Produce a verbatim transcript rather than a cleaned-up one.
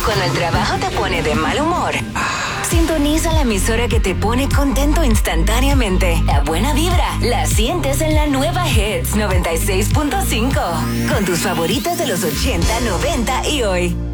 Cuando el trabajo te pone de mal humor, sintoniza la emisora que te pone contento instantáneamente. La buena vibra la sientes en la nueva Hits noventa y seis punto cinco. Con tus favoritas de los ochenta, noventa y hoy.